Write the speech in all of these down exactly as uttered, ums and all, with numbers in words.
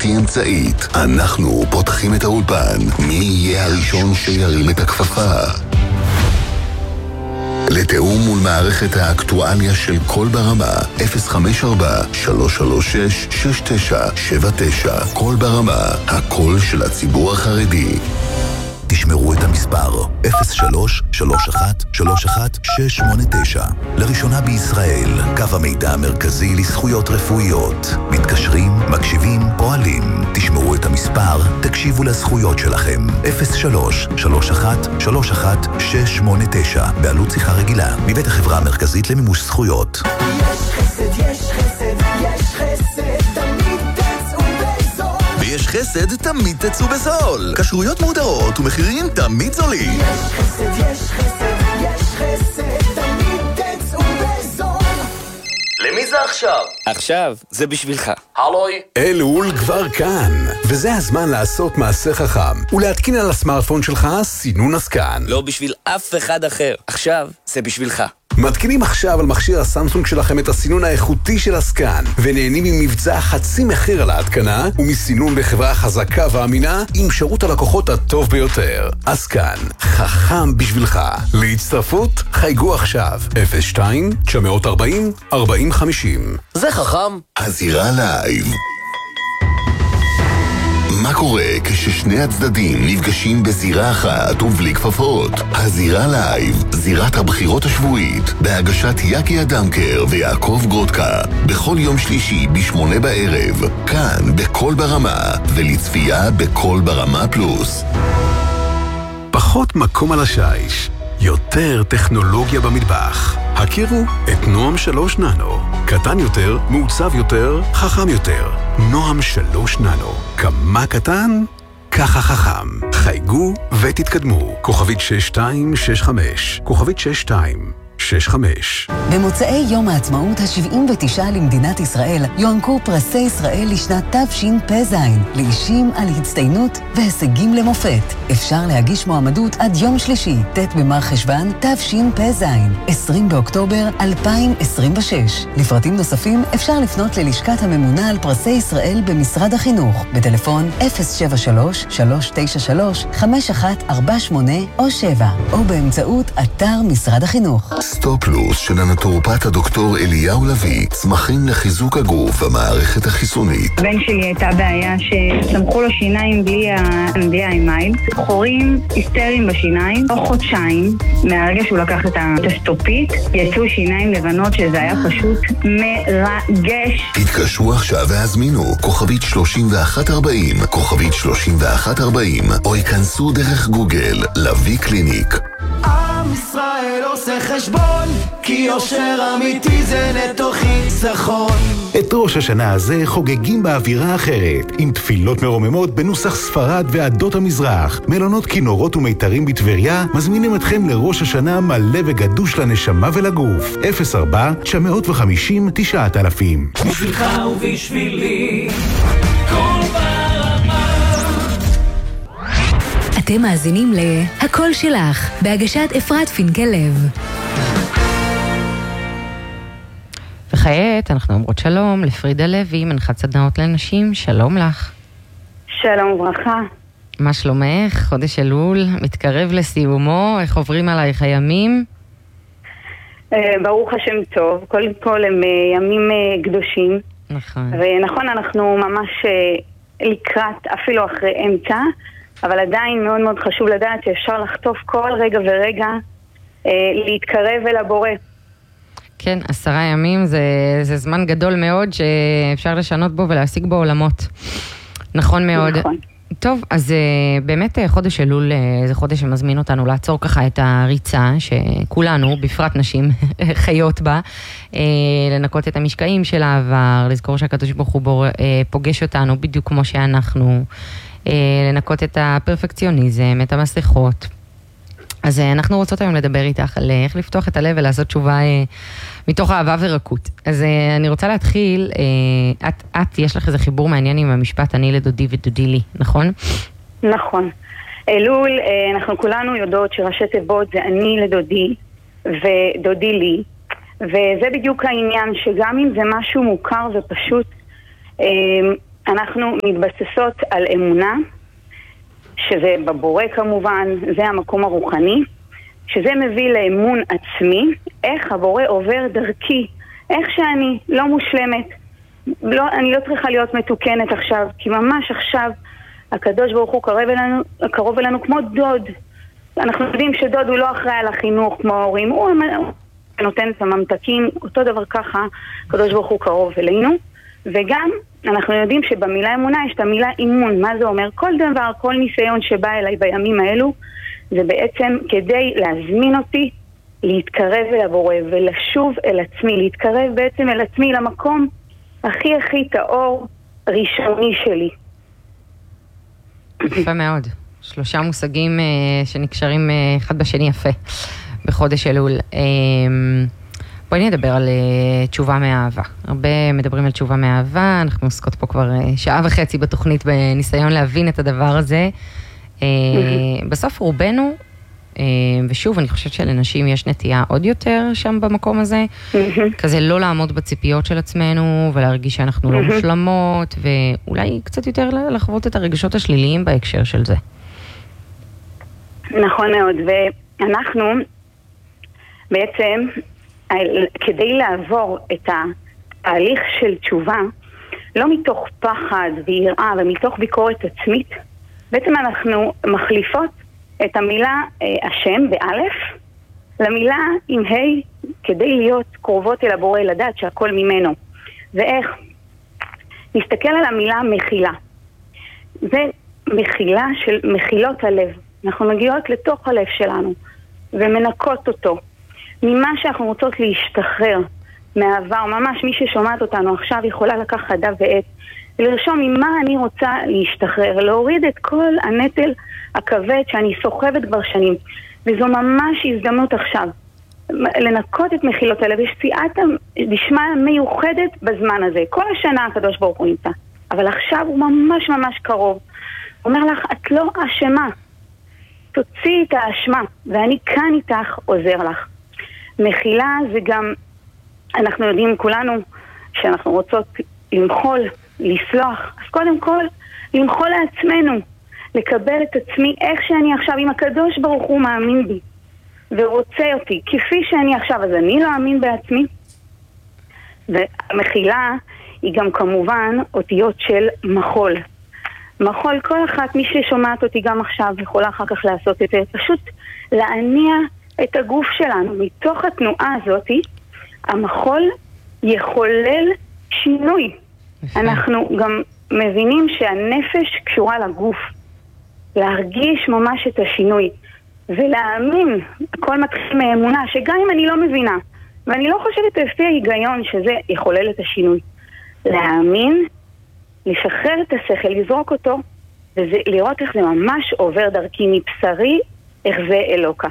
בלתי אמצעית. אנחנו פותחים את האולפן. מי יהיה הראשון שירים את הכפפה? לתאום מול מערכת האקטואליה של קול ברמה, אפס חמש ארבע שלוש שלוש שש שש תשע שבע תשע. קול ברמה, הקול של הציבור החרדי. תשמרו את המספר אפס שלוש שלוש אחת שלוש אחת שש שמונה תשע. לראשונה בישראל, קו המידע המרכזי לזכויות רפואיות. מתקשרים, מקשיבים, פועלים. תשמרו את המספר, תקשיבו לזכויות שלכם. אפס שלוש שלוש אחת שלוש אחת שש שמונה תשע. בעלות שיחה רגילה, מבית החברה המרכזית למימוש זכויות. יש חסד, יש חסד, יש חסד, תמיד תצאו בזול. ויש חסד, תמיד תצאו בזול. כשרויות מודרות ומחירים תמיד זולים. יש חסד, יש חסד, יש חסד, תמיד תצאו בזול. למי זה עכשיו? עכשיו, זה בשבילך. הלוי? אלול כבר כאן, וזה הזמן לעשות מעשה חכם ולהתקין על הסמארטפון שלך סינון הסקן. לא בשביל אף אחד אחר. עכשיו, זה בשבילך. מתקינים עכשיו על מכשיר הסמסונג שלכם את הסינון האיכותי של הסקן, ונהנים ממבצע חצי מחיר על ההתקנה, ומסינון בחברה חזקה ואמינה, עם שירות הלקוחות הטוב ביותר. הסקן, חכם בשבילך. להצטרפות, חייגו עכשיו, אפס שתיים תשע ארבעים ארבעים חמישים. זה חכם. הזירה לייב. מה קורה כששני הצדדים נפגשים בזירה אחת ובלי כפפות? הזירה לייב, זירת הבחירות השבועית, בהגשת יקי אדמקר ויעקב גרודקה, בכל יום שלישי בשמונה בערב, כאן בכל ברמה, ולצפייה בכל ברמה פלוס. פחות מקום על השיש, יותר טכנולוגיה במטבח. הכירו את נועם שלוש ננו. קטן יותר, מעוצב יותר, חכם יותר. נועם שלוש ננו. כמה קטן? ככה חכם. חייגו ותתקדמו. כוכבית שש שתיים שש חמש. כוכבית שש שתיים שש חמש. במוצאי יום העצמאות ה-שבעים ותשע למדינת ישראל יוענקו פרסי ישראל לשנת תשפ"ז לאישים על הצטיינות והישגים למופת. אפשר להגיש מועמדות עד יום שלישי, ט' במר חשוון תשפ"ז, עשרים באוקטובר אלפיים עשרים ושש. לפרטים נוספים אפשר לפנות ללשכת הממונה על פרסי ישראל במשרד החינוך בטלפון אפס שבע שלוש שלוש תשע שלוש חמש אחת ארבע שמונה או שבע, או באמצעות אתר משרד החינוך. סטופלוס של הנטורופט הדוקטור אליהו לוי, צמחים לחיזוק הגוף והמערכת החיסונית. הבן שלי הייתה בעיה שצמחו לו שיניים בלי, ה... בלי האמייל, חורים היסטריים בשיניים, תוך חודשיים מהרגע שהוא לקח את הסטופית יצאו שיניים לבנות, שזה היה פשוט מרגש. התקשרו עכשיו והזמינו כוכבית שלושים ואחת ארבעים, כוכבית שלושים ואחת ארבעים, או ייכנסו דרך גוגל לוי קליניק. עם ישראל עושה חשבון, כי יושר אמיתי זה נטו חיסכון. את ראש השנה הזה חוגגים באווירה אחרת, עם תפילות מרוממות בנוסח ספרד ועדות המזרח. מלונות כינורות ומיתרים בטבריה מזמינים אתכם לראש השנה מלא וגדוש לנשמה ולגוף. אפס ארבע תשע חמש אפס תשעת אלפים. בשבילך ובשבילי כל ברמה. אתם מאזינים ל"הקול שלך", בהגשת אפרת פינקלב. וכעת אנחנו אומרות שלום לפרידה לוי, מנחת סדנאות לנשים. שלום לך. שלום וברכה. מה שלומך? חודש אלול מתקרב לסיומו, איך עוברים עלייך הימים? ברוך השם טוב, קודם כל הם ימים קדושים. נכון. ונכון, אנחנו ממש לקראת, אפילו אחרי אמצע, אבל עדיין מאוד מאוד חשוב לדעת שאפשר לחטוף כל רגע ורגע להתקרב אל הבורא. כן, עשרה ימים זה, זה זמן גדול מאוד שאפשר לשנות בו ולהשיג בו עולמות. נכון מאוד. נכון. טוב, אז באמת חודש אלול זה חודש שמזמין אותנו לעצור ככה את הריצה שכולנו, בפרט נשים, חיות בה, לנקות את המשקעים של העבר, לזכור שהקדוש ברוך הוא פוגש אותנו בדיוק כמו שאנחנו, לנקות את הפרפקציוניזם, את המסכות. אז אנחנו רוצות היום לדבר איתך על איך לפתוח את הלב ולעשות תשובה מתוך אהבה ורקות. אז אני רוצה להתחיל, את, את, יש לך איזה חיבור מעניין עם המשפט אני לדודי ודודי לי, נכון? נכון. אלול, אנחנו כולנו יודעות שראשי תיבות זה אני לדודי ודודי לי, וזה בדיוק העניין שגם אם זה משהו מוכר ופשוט, אנחנו מתבססות על אמונה, שזה בבורא כמובן, זה המקום הרוחני, שזה מביא לאמון עצמי, איך הבורא עובר דרכי, איך שאני לא מושלמת, לא, אני לא צריכה להיות מתוקנת עכשיו, כי ממש עכשיו הקדוש ברוך הוא קרוב אלינו, קרוב אלינו כמו דוד. אנחנו יודעים שדוד הוא לא אחראי על החינוך כמו ההורים, הוא נותן את הממתקים, אותו דבר ככה, הקדוש ברוך הוא קרוב אלינו, וגם אנחנו יודעים שבמילה אמונה יש את המילה אימון. מה זה אומר? כל דבר, כל ניסיון שבא אליי בימים האלו, זה בעצם כדי להזמין אותי להתקרב אל הבורא ולשוב אל עצמי, להתקרב בעצם אל עצמי למקום הכי הכי טהור ראשוני שלי. יפה מאוד. שלושה מושגים uh, שנקשרים uh, אחד בשני יפה בחודש אלול. Uh, בואי נדבר על uh, תשובה מאהבה. הרבה מדברים על תשובה מאהבה, אנחנו עוסקות פה כבר uh, שעה וחצי בתוכנית בניסיון להבין את הדבר הזה. Uh, בסוף רובנו, uh, ושוב אני חושבת שלנשים יש נטייה עוד יותר שם במקום הזה, כזה לא לעמוד בציפיות של עצמנו ולהרגיש שאנחנו לא מושלמות, ואולי קצת יותר לחוות את הרגשות השליליים בהקשר של זה. נכון מאוד, ואנחנו בעצם כדי לעבור את התהליך של תשובה, לא מתוך פחד ויראה ומתוך ביקורת עצמית, בעצם אנחנו מחליפות את המילה השם באלף למילה עם ה' כדי להיות קרובות אל הבורא, לדעת שהכל ממנו. ואיך? נסתכל על המילה מחילה. זה מחילה של מחילות הלב. אנחנו מגיעות לתוך הלב שלנו ומנקות אותו ממה שאנחנו רוצות להשתחרר מהעבר. ממש מי ששומעת אותנו עכשיו יכולה לקחת דף ועט ולרשום ממה אני רוצה להשתחרר, להוריד את כל הנטל הכבד שאני סוחבת כבר שנים, וזו ממש הזדמנות עכשיו לנקות את מחילות הלב. יש סייעתא דשמיא מיוחדת בזמן הזה. כל השנה הקדוש ברוך הוא נמצא, אבל עכשיו הוא ממש ממש קרוב. הוא אומר לך, את לא אשמה, תוציאי את האשמה, ואני כאן איתך עוזר לך. מחילה זה גם, אנחנו יודעים כולנו שאנחנו רוצות למחול, לסלוח, אז קודם כל למחול לעצמנו, לקבל את עצמי איך שאני עכשיו, אם הקדוש ברוך הוא מאמין בי ורוצה אותי כפי שאני עכשיו, אז אני לא מאמין בעצמי. והמחילה היא גם כמובן אותיות של מחול. מחול, כל אחת, מי ששומעת אותי גם עכשיו יכולה אחר כך לעשות את זה, פשוט להניע את הגוף שלנו. מתוך התנועה הזאת המחול יחולל שינוי. אנחנו גם מבינים שהנפש קשורה לגוף, להרגיש ממש את השינוי ולהאמין. הכל מתחיל מאמונה, שגם אם אני לא מבינה ואני לא חושבת לפי ההיגיון שזה יחולל את השינוי, להאמין, לשחרר את השכל, לזרוק אותו ולראות איך זה ממש עובר דרכי מבשרי, איך זה אלוקה.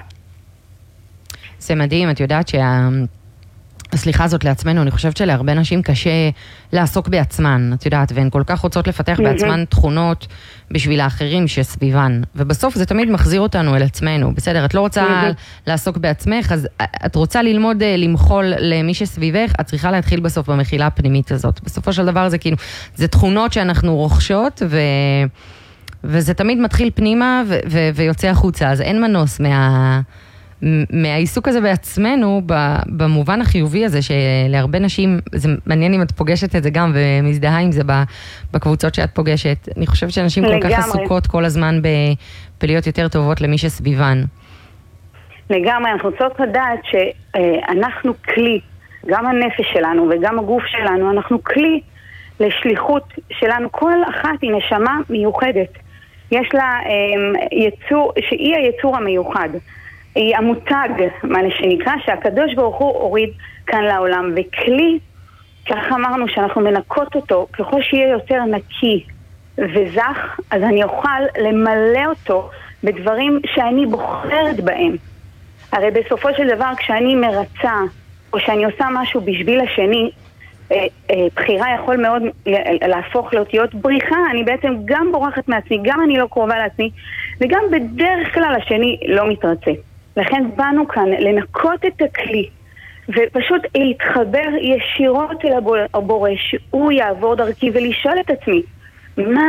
זה מדהים, את יודעת שה... הסליחה הזאת לעצמנו, אני חושבת שלהרבה נשים קשה לעסוק בעצמן, את יודעת, והן כל כך רוצות לפתח בעצמן תכונות בשביל האחרים שסביבן, ובסוף זה תמיד מחזיר אותנו אל עצמנו, בסדר, את לא רוצה לעסוק בעצמך, אז את רוצה ללמוד למחול למי שסביבך, את צריכה להתחיל בסוף במחילה הפנימית הזאת. בסופו של דבר זה כאילו, זה תכונות שאנחנו רוכשות, ו... וזה תמיד מתחיל פנימה ו... ו... ויוצא החוצה, אז אין מנוס מה... מהעיסוק הזה בעצמנו, במובן החיובי הזה, שלהרבה נשים, זה מעניין אם את פוגשת את זה גם, ומזדהה עם זה בקבוצות שאת פוגשת. אני חושבת שאנשים כל כך עסוקות כל הזמן בלהיות יותר טובות למי שסביבן. לגמרי, אנחנו רוצות לדעת שאנחנו כלי, גם הנפש שלנו וגם הגוף שלנו, אנחנו כלי לשליחות שלנו. כל אחת היא נשמה מיוחדת. יש לה יצור, שהיא היצור המיוחד. היא המותג, מה שנקרא, שהקדוש ברוך הוא הוריד כאן לעולם, וכלי, כך אמרנו שאנחנו מנקות אותו, ככל שיהיה יותר נקי וזך, אז אני אוכל למלא אותו בדברים שאני בוחרת בהם. הרי בסופו של דבר, כשאני מרצה, או שאני עושה משהו בשביל השני, בחירה יכול מאוד להפוך לאותיות בריחה. אני בעצם גם בורחת מעצמי, גם אני לא קרובה לעצמי, וגם בדרך כלל השני לא מתרצה. לכן באנו כאן לנקות את הכלי ופשוט להתחבר ישירות אל הבורא, שהוא יעבור דרכי, ולשאול את עצמי, מה